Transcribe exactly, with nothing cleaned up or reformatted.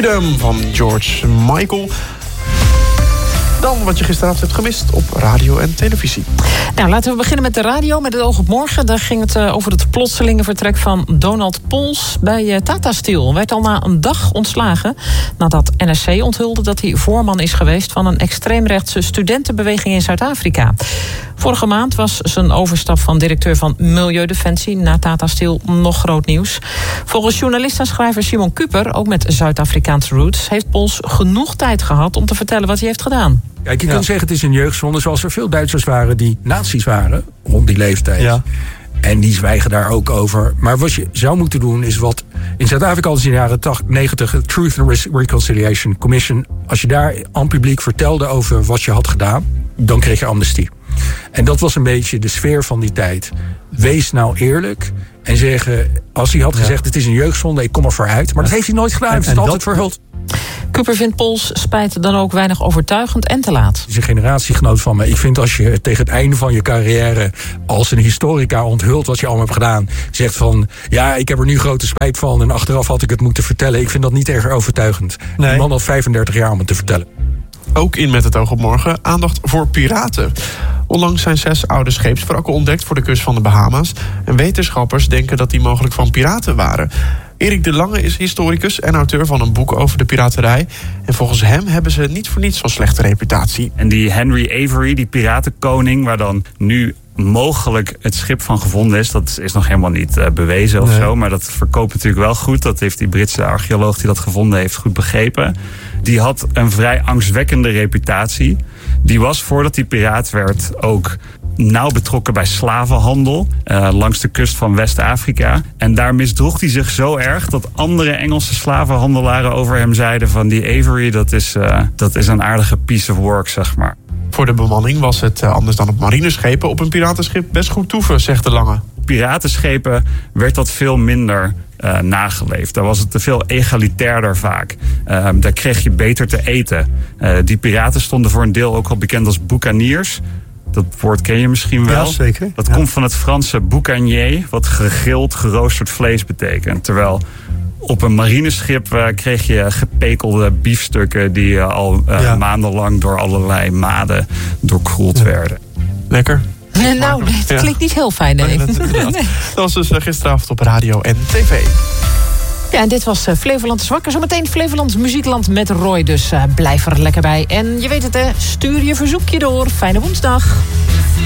Freedom van George Michael. Dan wat je gisteravond hebt gemist op radio en televisie. Nou, laten we beginnen met de radio, met het oog op morgen. Daar ging het uh, over het plotselinge vertrek van Donald Pols bij uh, Tata Steel. Werd al na een dag ontslagen nadat N R C onthulde dat hij voorman is geweest van een extreemrechtse studentenbeweging in Zuid-Afrika. Vorige maand was zijn overstap van directeur van Milieudefensie naar Tata Steel nog groot nieuws. Volgens journalist en schrijver Simon Kuper, ook met Zuid-Afrikaanse roots, heeft Pols genoeg tijd gehad om te vertellen wat hij heeft gedaan. Kijk, je ja. kunt zeggen het is een jeugdzonde, zoals er veel Duitsers waren die nazi's waren rond die leeftijd. Ja. En die zwijgen daar ook over. Maar wat je zou moeten doen is wat in Zuid-Afrika al in de jaren negentig... de Truth and Reconciliation Commission. Als je daar aan publiek vertelde over wat je had gedaan, dan kreeg je amnestie. En dat was een beetje de sfeer van die tijd. Wees nou eerlijk en zeggen, als hij had gezegd, ja. het is een jeugdzonde, ik kom er vooruit. Maar dat heeft hij nooit gedaan, hij heeft het altijd verhuld. Cooper vindt Pols spijt dan ook weinig overtuigend en te laat. Het is een generatiegenoot van me. Ik vind als je tegen het einde van je carrière als een historica onthult wat je allemaal hebt gedaan, zegt van, ja, ik heb er nu grote spijt van en achteraf had ik het moeten vertellen. Ik vind dat niet erg overtuigend. Nee. Die man had vijfendertig jaar om het te vertellen. Ook in Met het oog op morgen aandacht voor piraten. Onlangs zijn zes oude scheepswrakken ontdekt voor de kust van de Bahama's. En wetenschappers denken dat die mogelijk van piraten waren. Erik de Lange is historicus en auteur van een boek over de piraterij. En volgens hem hebben ze niet voor niets zo'n slechte reputatie. En die Henry Avery, die piratenkoning, waar dan nu mogelijk het schip van gevonden is, dat is nog helemaal niet uh, bewezen of nee. zo. Maar dat verkoopt natuurlijk wel goed. Dat heeft die Britse archeoloog die dat gevonden heeft goed begrepen. Die had een vrij angstwekkende reputatie. Die was, voordat hij piraat werd, ook nauw betrokken bij slavenhandel uh, langs de kust van West-Afrika. En daar misdroeg hij zich zo erg dat andere Engelse slavenhandelaren over hem zeiden van die Avery, dat is, uh, dat is een aardige piece of work, zeg maar. Voor de bemanning was het, uh, anders dan op marineschepen, op een piratenschip best goed toeven, zegt de Lange. Op piratenschepen werd dat veel minder uh, nageleefd. Daar was het te veel egalitairder vaak. Uh, daar kreeg je beter te eten. Uh, die piraten stonden voor een deel ook al bekend als boucaniers. Dat woord ken je misschien wel. Ja, zeker. Dat ja. komt van het Franse boucanier, wat gegrild, geroosterd vlees betekent. Terwijl op een marineschip uh, kreeg je gepekelde biefstukken die uh, al uh, ja. maandenlang door allerlei maden doorkroeld ja. werden. Lekker. Nee, nou, het ja. klinkt niet heel fijn, nee. nee, dat, dat. dat was dus uh, gisteravond op radio en tv. Ja, en dit was uh, Flevoland is wakker. Zometeen Flevolands Muziekland met Roy. Dus uh, blijf er lekker bij. En je weet het, hè, stuur je verzoekje door. Fijne woensdag.